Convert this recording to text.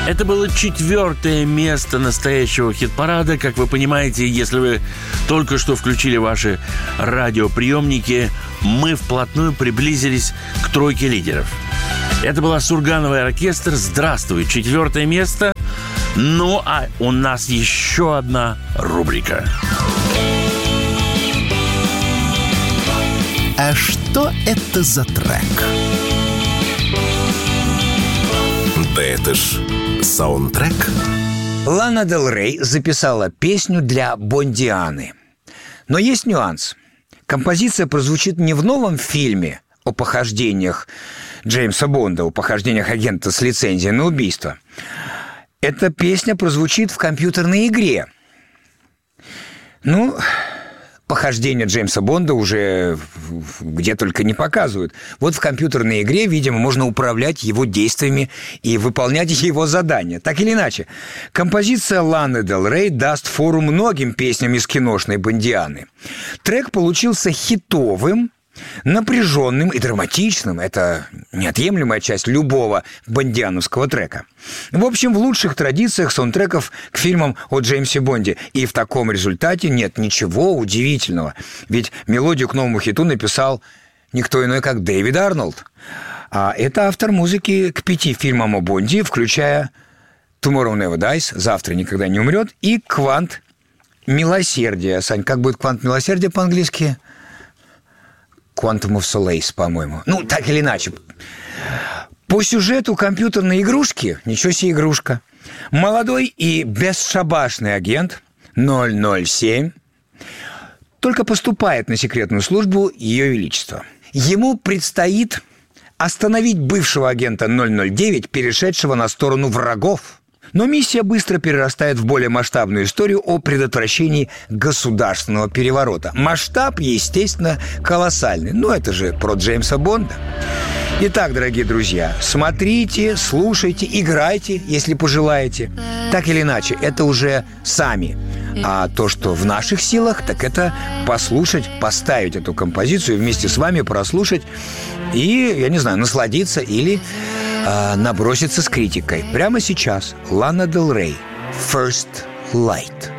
Это было 4-е место настоящего хит-парада. Как вы понимаете, если вы только что включили ваши радиоприемники, мы вплотную приблизились к тройке лидеров. Это была Сургановый оркестр. Здравствуй, 4-е место. Ну, а у нас еще одна рубрика. А что это за трек? Да это ж саундтрек. Лана Дель Рей записала песню для Бондианы. Но есть нюанс. Композиция прозвучит не в новом фильме о похождениях Джеймса Бонда, о похождениях агента с лицензией на убийство. Эта песня прозвучит в компьютерной игре. Ну, похождения Джеймса Бонда уже где только не показывают. Вот в компьютерной игре, видимо, можно управлять его действиями и выполнять его задания. Так или иначе, композиция Ланы Дель Рей даст фору многим песням из киношной Бондианы. Трек получился хитовым, напряженным и драматичным. Это неотъемлемая часть любого бондиановского трека. В общем, в лучших традициях саундтреков к фильмам о Джеймсе Бонде. И в таком результате нет ничего удивительного. Ведь мелодию к новому хиту написал никто иной, как Дэвид Арнольд. А это автор музыки к 5 фильмам о Бонде, включая «Tomorrow Never Dies», «Завтра никогда не умрет» и «Квант милосердия». Сань, как будет «Квант милосердия» по-английски? Quantum of Solace, по-моему. Ну, так или иначе. По сюжету компьютерной игрушки, ничего себе игрушка, молодой и бесшабашный агент 007 только поступает на секретную службу Ее Величества. Ему предстоит остановить бывшего агента 009, перешедшего на сторону врагов. Но миссия быстро перерастает в более масштабную историю о предотвращении государственного переворота. Масштаб, естественно, колоссальный. Но это же про Джеймса Бонда. Итак, дорогие друзья, смотрите, слушайте, играйте, если пожелаете. Так или иначе, это уже сами. А то, что в наших силах, так это послушать, поставить эту композицию, вместе с вами прослушать и, я не знаю, насладиться или наброситься с критикой. Прямо сейчас Лана Дель Рей, First Light.